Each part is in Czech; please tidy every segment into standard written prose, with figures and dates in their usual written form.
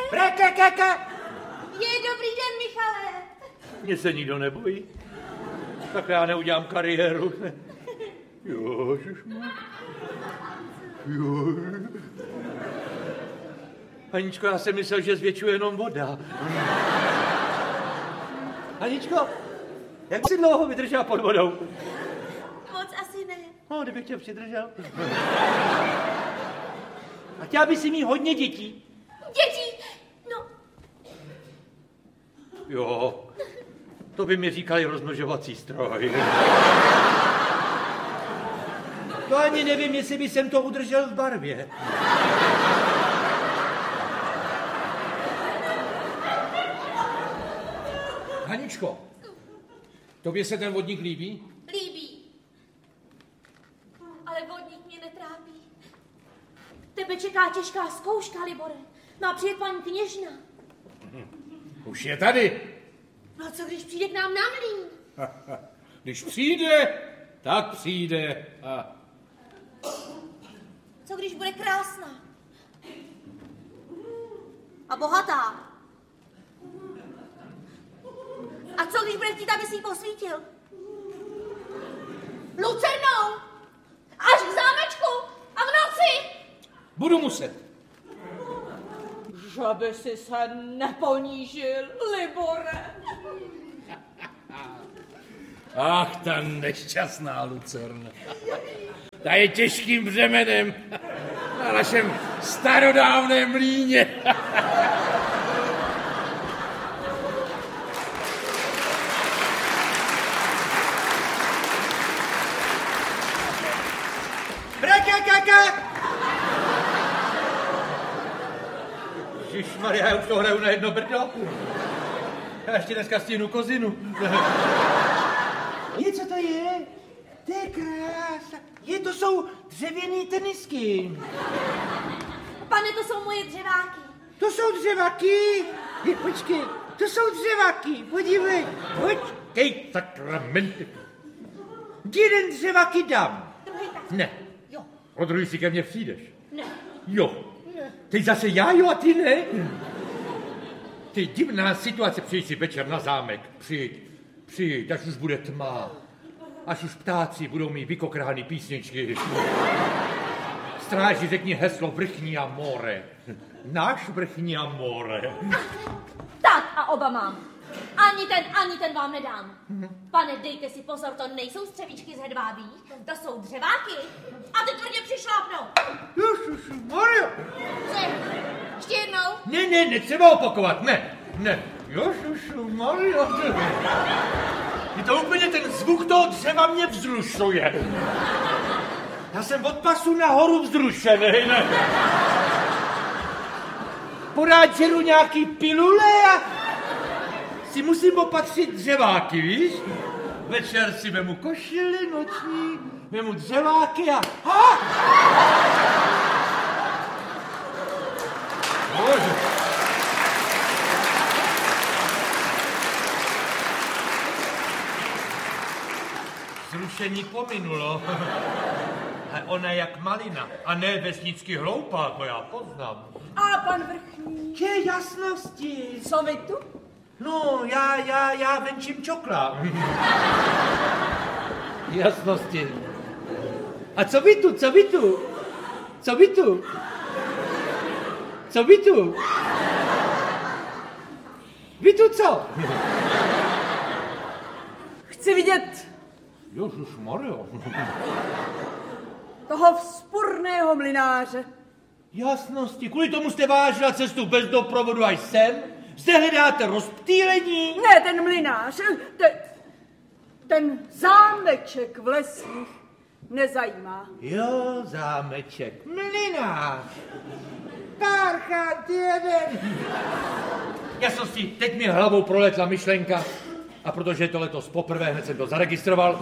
Je dobrý den, Michale. Mě se nikdo nebojí. Tak já neudělám kariéru. Aničko, já jsem myslel, že zvětšuje jenom voda. Aničko, jak jsi dlouho vydržela pod vodou? Moc asi ne. No, kdybych tě přidržel. A chtěla by si mít hodně dětí. Děti? No. Jo, to by mi říkali rozmnožovací stroj. To ani nevím, jestli by jsem to udržel v barvě. Haničko, tobě se ten vodník líbí? Líbí. Ale vodník mě netrápí. Tebe čeká těžká zkouška, Libore. Má přijet paní kněžna. Už je tady. No co když přijde k nám na mlýn? Když přijde, tak přijde. Co když bude krásná? A bohatá? A co když bude chtít, aby si ji posvítil? Lucernou! Až k zámečku! A v noci! Budu muset. Že by si se neponížil, Libore. Ach, ta nešťastná Lucerna. Ta je těžkým břemenem na našem starodávném mlýně. Ježišmarja, já už to hraju na jedno brdo. Já ještě dneska stihnu kozinu. Co to je? To je krása. To jsou dřevěný tenisky. Pane, to jsou moje dřeváky. To jsou dřeváky? Počkej, to jsou dřeváky. Podívej. Počkej, sakramenty. Jeden dřeváky dám. Ne. Jo. O druhý si ke mně přijdeš. Ne. Jo. Teď zase já, jo, a ty ne? Ty divná situace, přijď si večer na zámek. Přijď, až už bude tma. Až už ptáci budou mít vykokrány písničky. Stráži, řekni heslo vrchní amore. Náš vrchní amore. Tak a oba mám. Ani ten vám nedám. Pane, dejte si pozor, to nejsou střevíčky z hedvábí, to jsou dřeváky. A ty tvrdě přišlápnou. Ježišmarja. Ještě jednou? Ne, netřeba opakovat, ne. Ježišmarja. Je to úplně ten zvuk toho dřeva mě vzrušuje. Já jsem od pasu nahoru vzrušený, ne. Porád žeru nějaký pilule a si musím opatřit dřeváky, víš? Večer si vemu košili noční, vemu dřeváky a... Bože. Zrušení pominulo. A ona je jak malina a ne vesnický hloupá, to já poznám. A pan vrchní? Je jasnosti. Co vy tu? No, já venčím čokla. Jasnosti. A co vy tu? Vy tu co? Chci vidět Ježišmarjo. toho vzpurného mlynáře. Jasnosti, kvůli tomu jste vážila cestu bez doprovodu až sem? Zde hledáte rozptýlení? Ne, ten mlynář, ten zámeček v lesích nezajímá. Jo, zámeček, mlynář. Parchant jeden. Jasnosti, teď mi hlavou proletla myšlenka. A protože je to letos poprvé, hned jsem to zaregistroval.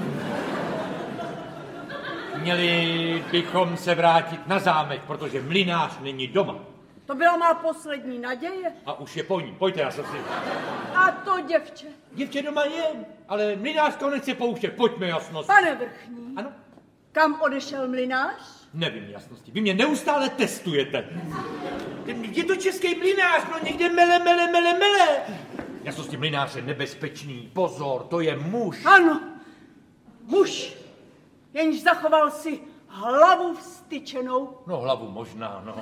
Měli bychom se vrátit na zámek, protože mlynář není doma. To byla má poslední naděje. A už je po ní. Pojďte, Jasnosti. A to děvče. Děvče doma je, ale mlynář to nechce pouštět. Pojďme, Jasnosti. Pane vrchní. Ano? Kam odešel mlynář? Nevím, Jasnosti. Vy mě neustále testujete. Je to český mlynář, no někde mele. Jasnosti, mlynář je nebezpečný. Pozor, to je muž. Ano, muž, jenž zachoval si hlavu vstyčenou. No hlavu možná, no.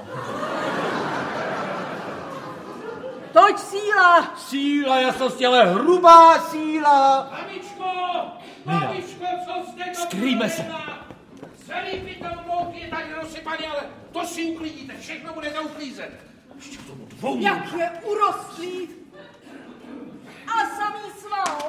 Toť síla. Síla, jasnosti, ale hrubá síla. Babičko, co jste to Skrýjme se. Celý pytel mouky je tady rozsypaný, ale to si uklidíte, všechno budete uklízet. Ještě k tomu dvou. Jak je urostlý a samý sval.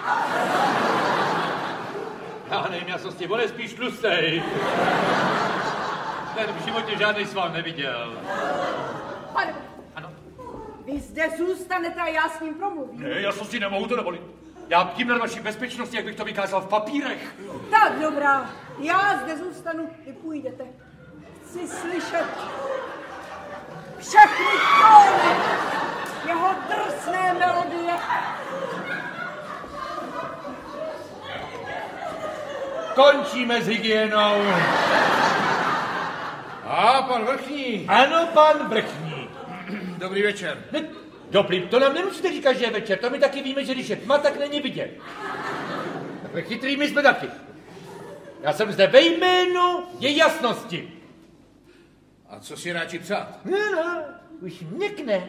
Já nevím, jasnosti, on je spíš tlustej. Ten v životě žádný sval neviděl. Pane, Ano. vy zde zůstanete a já s ním promluvím. Ne, jasnosti, nemohu to dovolit. Já tím na vaší bezpečnosti, jak bych to vykázal v papírech. Tak dobrá, já zde zůstanu, vy půjdete. Chci slyšet všechny tóny jeho drsné melodie. Končíme s hygienou. A pan Vrchní. Ano, pan Vrchní. Dobrý večer. Ne, dobrý, to nám nemusíte říkat, že je večer. To my taky víme, že když je tma, tak není vidět. Takhle chytrý my jsme taky. Já jsem zde ve jménu je jasnosti. A co si radši přát? No, už měkne.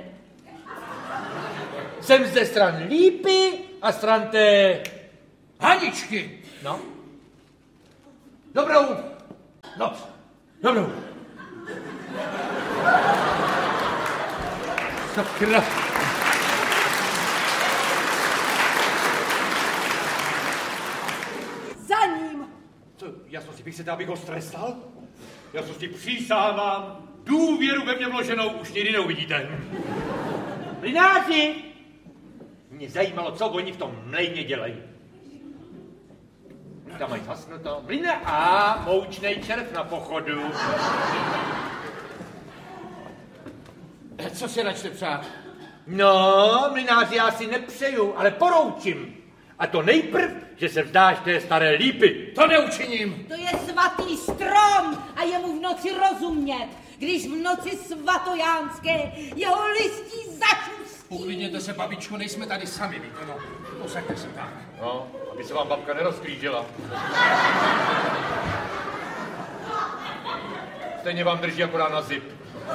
Jsem zde stran Lípy a stran té... Haničky. No. Dobrou noc. Dobrou. Sakra. Za ním. Co, jasnosti bych se abych ho strestal? Jasnosti přísahám, důvěru ve mě vloženou už nikdy neuvidíte. Mlynáři! Mě zajímalo, co oni v tom mlejně dělají. Tam mají zasnuto. Mlyne a moučnej červ na pochodu. Co si radši přát? No, mlynáři, já si nepřeju, ale poroučím. A to nejprv, že se vzdáš té staré Lípy. To neučiním. To je svatý strom a je mu v noci rozumět, když v noci svatojánské jeho listí začustí. Uklidněte se, babičko, nejsme tady sami, víte, no. Posaďte se tak. No, aby se vám babka nerozklížila. Stejně vám drží akorát na zip.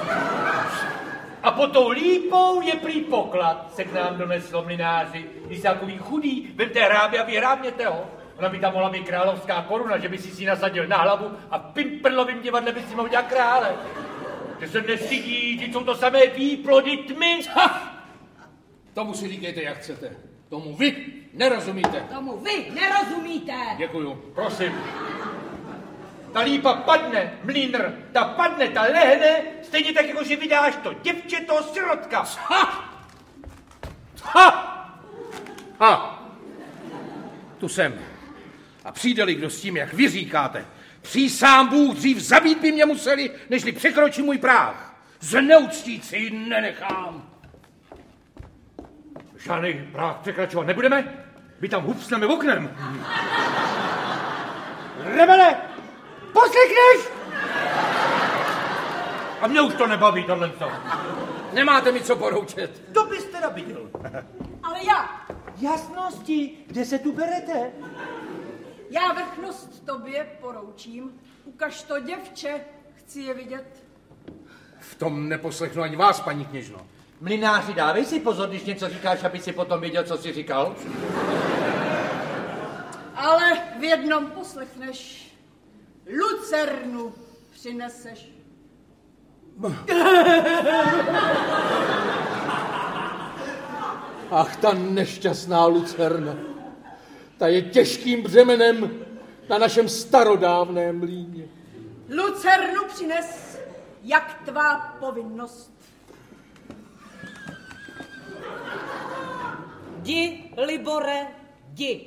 A pod tou Lípou je prý poklad, se k nám doneslo mlynáři. Když jste takový chudý, vemte hrábě a vyhrábněte ho. Ona by tam mohla být královská koruna, že by si nasadil na hlavu a v Pimperlovým divadle by si mohl dělat krále. Že se nestydí, že jsou to samé výplody tmy. Ha! Tomu si říkejte, jak chcete. Tomu vy nerozumíte. Tomu vy nerozumíte. Děkuju. Prosím. Ta Lípa padne, mlýnr, ta padne, ta lehne, stejně tak, jako že vydáš to děvče, toho sirotka. Ha! Ha! Ha! Tu jsem. A přijde-li kdo s tím, jak vy říkáte, přísám Bůh, dřív zabít by mě museli, nežli překročí můj práh. Zneuctít si ji nenechám. Žádný práh překračovat nebudeme? My tam hupsneme oknem. Rebele, poslechneš? A mě už to nebaví, tohle. Nemáte mi co poroučet. To byste nabídl. Ale já. Jasnosti, kde se tu berete? Já vrchnost tobě poroučím. Ukaž to děvče, chci je vidět. V tom neposlechnu ani vás, paní kněžno. Mlynáři, dávej si pozor, když něco říkáš, aby si potom věděl, co jsi říkal. Ale v jednom poslechneš. Lucernu přineseš. Ach, ta nešťastná lucerna. Ta je těžkým břemenem na našem starodávném mlýně. Lucernu přines, jak tvá povinnost. Jdi, Libore, jdi.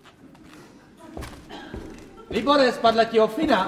Libore, spadla ti ofina.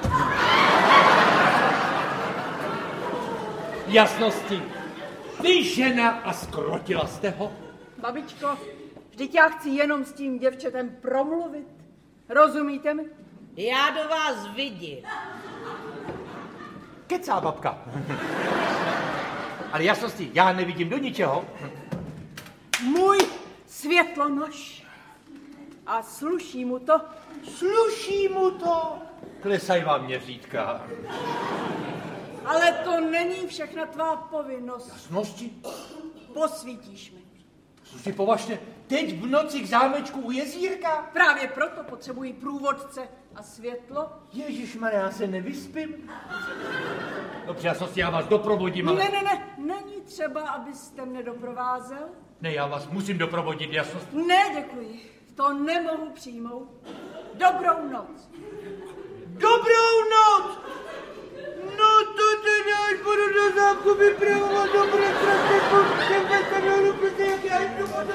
Jasnosti. Ty žena a skrotila jste ho. Babičko, vždyť já chci jenom s tím děvčetem promluvit. Rozumíte mi? Já do vás vidím. Kecá babka. Ale jasnosti, já nevidím do ničeho. Můj světlonož. A sluší mu to. Sluší mu to. Klesají vám měřítka. Ale to není všechna tvá povinnost. Jasnosti? Posvítíš mi. Co si považte, teď v noci k zámečku u jezírka? Právě proto potřebuji průvodce a světlo. Ježišmarja, já se nevyspím. Dobře, jasnosti, já vás doprovodím, ale... Ne, není třeba, abyste mne doprovázel. Ne, já vás musím doprovodit, jasnost. Ne, děkuji. To nemohu přijmout. Dobrou noc. Dobrou noc! No to teda, až budu do zámku vypravovat dobré krásné povštěme kanalu, protože jak já jdu o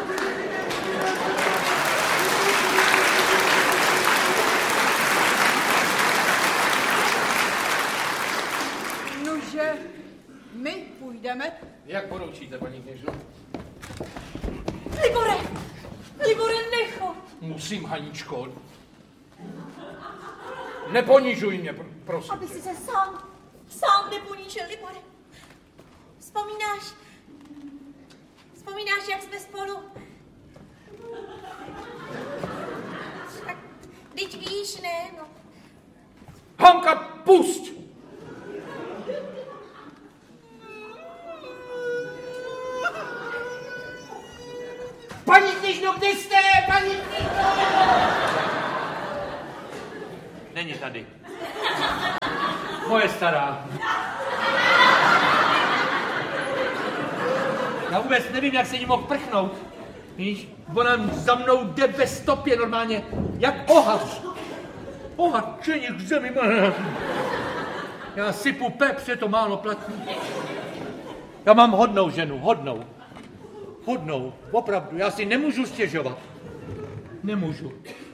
Nože, my půjdeme. Jak poroučíte, paní kněžno? Libore, nechod. Musím, Haničko. Neponižuj mě, prosím. Aby si se sám neponížil, Libore. Vzpomínáš, jak jsme spolu... Tak, teď víš, ne, no. Hanka, pusť! Paní kněžno, kde jste? Paní kněžno! Není tady. Moje stará. Já vůbec nevím, jak se jí mohl prchnout. Víš, ona za mnou jde ve stopě normálně, jak ohař. Ohačeník k zemi. Já sypu pepře, to málo platí. Já mám hodnou ženu, hodnou, opravdu, já si nemůžu stěžovat. Nemůžu,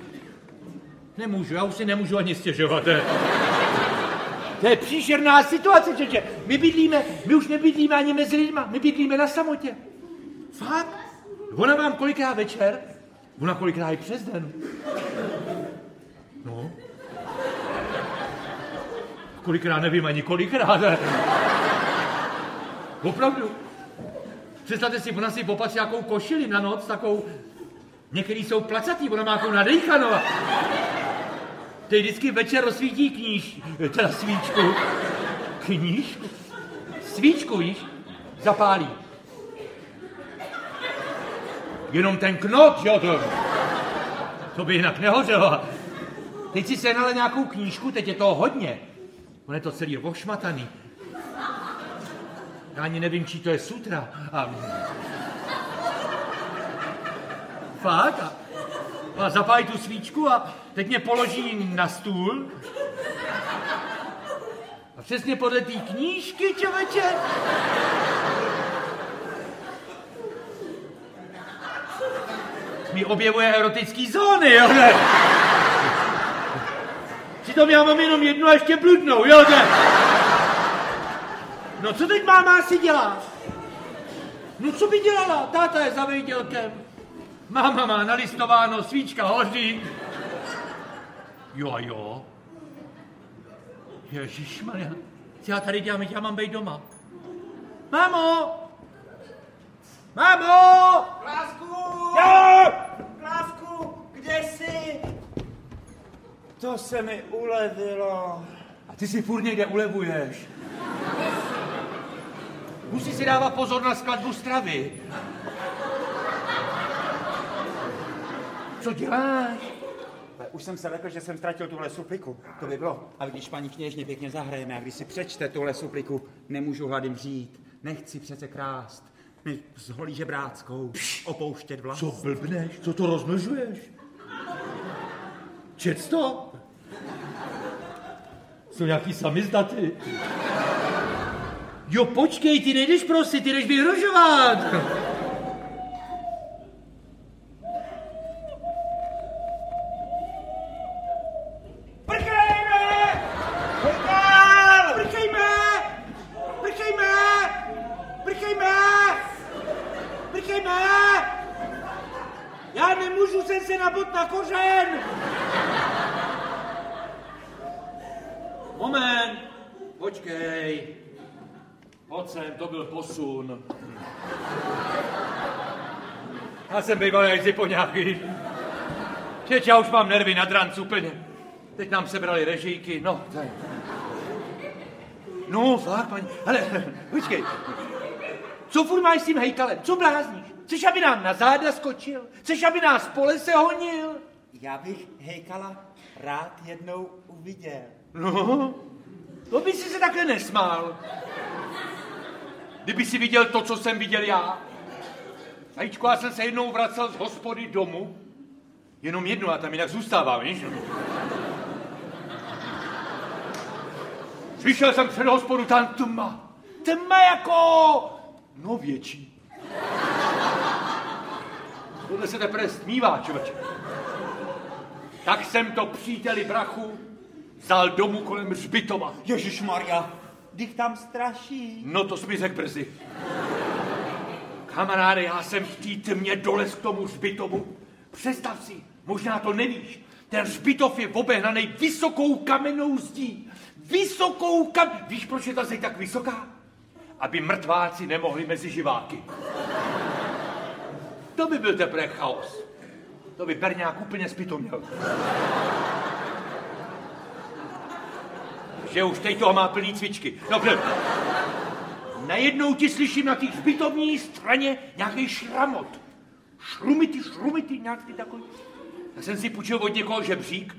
já už si nemůžu ani stěžovat. To je příšerná situace, čeče. My už nebydlíme ani mezi lidma, my bydlíme na samotě. Fakt? Ona vám kolikrát večer, ona kolikrát i přes den. No. Kolikrát nevím ani kolikrát. Opravdu. Představte si, ona si popatří nějakou košili na noc, takovou... Některý jsou placatý, ona má takovou nadejchanou. Teď vždycky večer rozsvítí svíčku. Knížku? Svíčku, víš? Zapálí. Jenom ten knot, jo, to by jinak nehořelo. Teď si sehnala nějakou knížku, teď je toho hodně. On je to celý ošmataný. Já ani nevím, čí to je sutra. Fakt? A zapálí tu svíčku a teď mě položí na stůl. A přesně podle té knížky, čověče. Mi objevuje erotický zóny, jo, ne? Přitom já mám jenom jednu a ještě bludnou, jo, ne? No co teď máma asi dělá? No co by dělala? Táta je za vejdělkem. Máma má nalistováno, svíčka hoří. Jo. Ježišmarja, co já tady dělám, já mám být doma. Mámo! Klásku! Jo! Klásku, kde jsi? To se mi ulevilo. A ty si furt někde ulevuješ. Musí si dávat pozor na skladbu stravy. Co děláš? Už jsem se lekl, že jsem ztratil tuhle supliku. To by bylo. A když paní kněžně pěkně zahrajeme a když si přečte tuhle supliku, nemůžu hlady mřít. Nechci přece krást. My s holí žebráckou opouštět vlast. Co blbneš? Co to rozmlžuješ? Čec to? Jsou nějaký samizdaty. Jo, počkej, ty nejdeš prosit, ty jdeš vyhrožovat. Já nemůžu se nabot na kořen. Moment, počkej. Pojď sem, to byl posun. Já jsem býval jak zipoňáky. Teď já už mám nervy na dranc úplně. Teď nám sebrali režijky, no. No, fakt, paní, ale počkej. Co furt máš s tím hejkalem? Co blázníš? Chceš, aby nám na záda skočil? Chceš, aby nás po lese honil? Já bych hejkala rád jednou uviděl. No, to by si se takhle nesmál. Kdyby si viděl to, co jsem viděl já. Zajíčko, já jsem se jednou vracel z hospody domů. Jenom jednu, a tam jinak zůstávám, víš? Přišel jsem před hospodu, tam tma. Tma jako... no větší. Tohle se teprve smívá, člověče. Tak jsem to příteli brachu vzal domů kolem hřbitova. Ježišmarja, když tam straší. No to jsi mi řekl brzy. Kamaráde, já jsem v té tmě dolez k tomu hřbitovu. Představ si, možná to nevíš, ten hřbitov je obehnaný vysokou kamennou zdí. Víš, proč je ta zeď tak vysoká? Aby mrtváci nemohli mezi živáky. To by byl teprve chaos. To by Berňák úplně zpytoměl. Že už teď toho má plný cvičky. Dobře. Najednou ti slyším na té hřbitovní straně nějaký šramot. Šrumity, nějak ty takový. Já jsem si půjčil od někoho žebřík.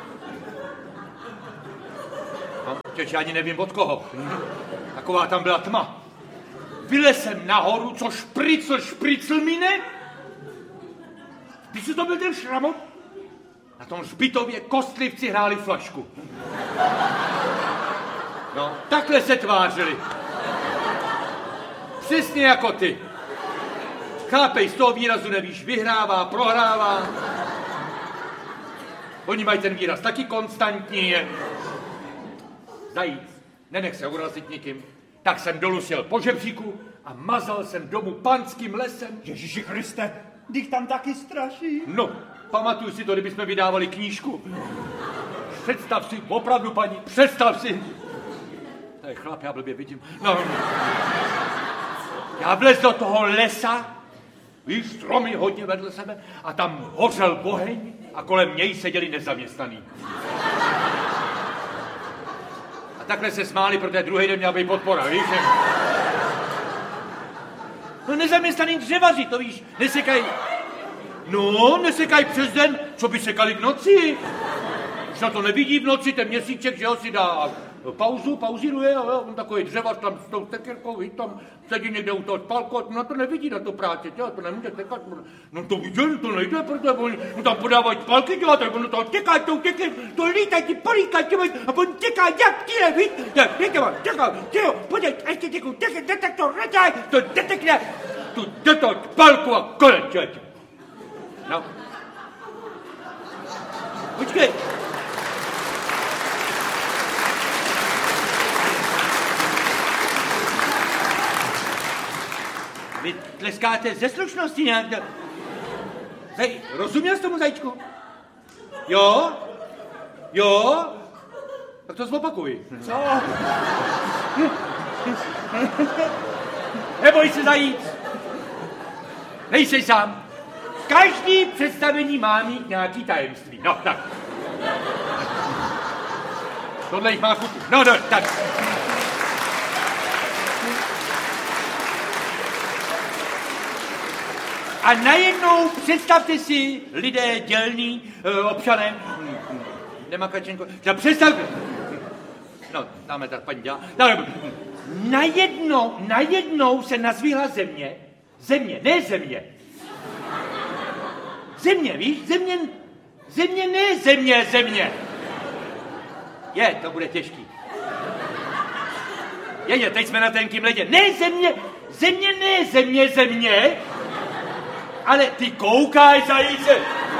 No, teď ani nevím od koho. Taková tam byla tma. Vylez jsem nahoru, co špricl mine. Víš, co to byl ten šramot? Na tom hřbitově kostlivci hráli flašku. No, takhle se tvářili. Přesně jako ty. Chápej, z toho výrazu nevíš, vyhrává, prohrává. Oni mají ten výraz taky konstantní. Zajíc, nenech se urazit nikým. Tak jsem dolů šel po žebříku a mazal jsem domů panským lesem. Ježíši Kriste, když tam taky straší. No, pamatuju si to, kdybychom vydávali knížku. Představ si, opravdu paní, představ si. To je chlap, já blbě vidím. No. Já vlez do toho lesa, víš, stromy hodně vedle sebe, a tam hořel oheň a kolem něj seděli nezaměstnaný. A takhle se smáli, protože druhý den měla být podpora, víš? No nezaměstnaný dřevaři, to víš, nesekají přes den, co by sekali v noci. Už na to nevidí v noci, ten měsíček, že ho si dá pauzíruje, ale on takový dřevař tam s tou tekirkou, víš, tam sedí někde u toho spálku, no to nevidí na to práci, to nemůže tekat. No to viděl, to nejde, protože oni tam podávají spálky dělat, tak ono to těká, to lítají, ti políkají, a on těká jak tíle, víš, těká, podej, ještě těkou, detektor, raťaj, to detekne, tu do spálku a konec, člověče. No. Počkej. Vy tleskáte ze slušnosti nějak. Rozuměl jsi tomu, zajíčku? Jo? Tak to zopakuj. Co? Neboj se, zajíc. Nejsej sám. Každý představení má mít nějaký tajemství. No, tak. Tohle jich má kupu. No, tak. A najednou představte si, lidé dělní, občané, Nemakačenko, představte. No, dáme tak, paní dělá. Najednou se nazvíhla země. Ne země. Země, víš? Země, ne země. To bude těžký. Teď jsme na tenkým ledě. Ne země. Ale ty koukáš, zajíce.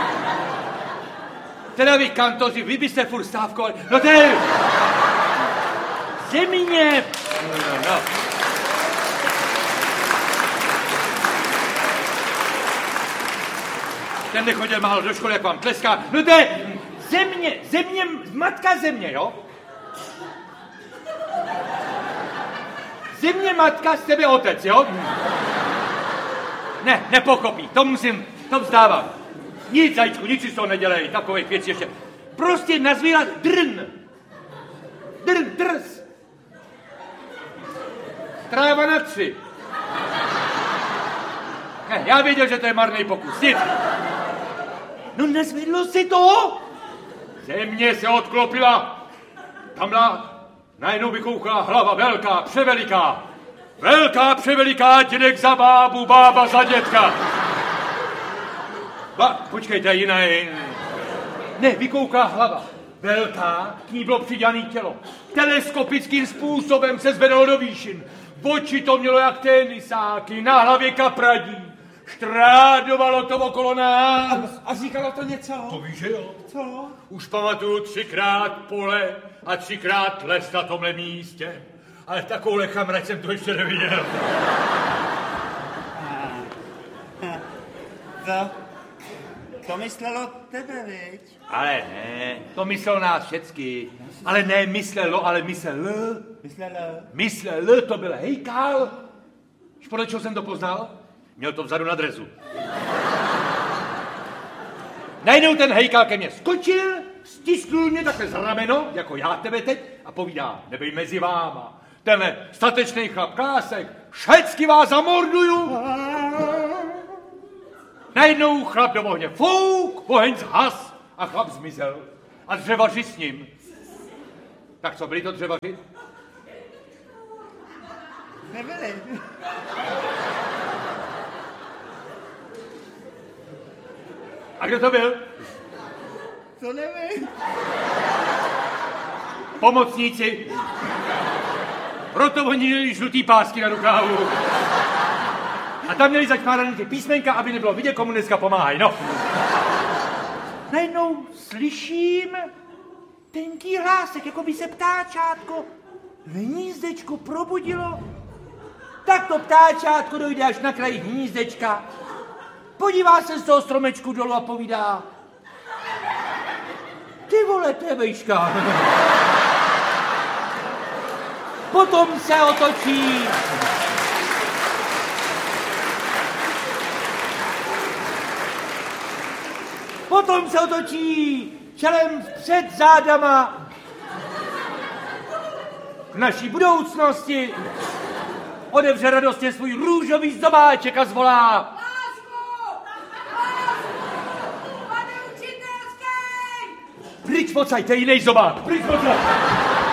Teda vy kantoři, vy byste furt stávkovali. No to je... Země. No. Ten nechodil málo do školy, jak vám tleská. No to je země, matka země, jo? Země matka, z tebe otec, jo? Ne, nepochopí, to vzdávám. Nic, zajíčku, nic si z toho nedělej, takových věcí ještě. Prostě nazvírat drn. Drs. Tráva na 3. Ne, já věděl, že to je marný pokus, nic. No nezvedlo si to? Země se odklopila. Tamhle najednou vykouchla hlava velká, převeliká. Velká, převeliká, dědek za bábu, bába za dětka. Počkejte, jiná je. Ne, vykouká hlava. Velká, k ní bylo přidělané tělo. Teleskopickým způsobem se zvedalo do výšin. Oči to mělo jak tenisáky, na hlavě kapradí. Štrádovalo to okolo nás. A říkalo to něco? To víš, že jo? Co? Už pamatuju 3krát pole a 3krát les na tomhle místě. Ale takovouhle chamrať jsem to ještě neviděl. To myslelo tebe, viď? Ale ne, to myslelo nás všecky. Ale ne myslelo, ale myslel. Myslel, to byl hejkal. Víš, podle čeho jsem to poznal? Měl to vzadu na drezu. Najednou ten hejkal ke mně skočil, stisknul mě takhle za rameno, jako já tebe teď, a povídá, nebej mezi váma. Tenhle statečný chlap Klásek, všecky vás zamorduju. Najednou chlap do ohně fouk, oheň zhas a chlap zmizel. A dřevaři s ním. Tak co, byli to dřevaři? Nebyli. A kdo to byl? To nevím. Pomocníci. Proto oni měli žlutý pásky na rukávu. A tam měli začmáraný ty písmenka, aby nebylo vidět, komu dneska pomáhají, no. Najednou slyším tenký hlásek, jako by se ptáčátko v hnízdečku probudilo. Tak to ptáčátko dojde až na kraji hnízdečka. Podívá se z toho stromečku dolů a povídá. Ty vole, to je vejška. Potom se otočí. Potom se otočí čelem před zádama k naší budoucnosti. Odevře radostně svůj růžový zdobáček a zvolá. Lásku! Pane učitelský! Pryč pocaj, to je jiný zobák. Pryč pocaj.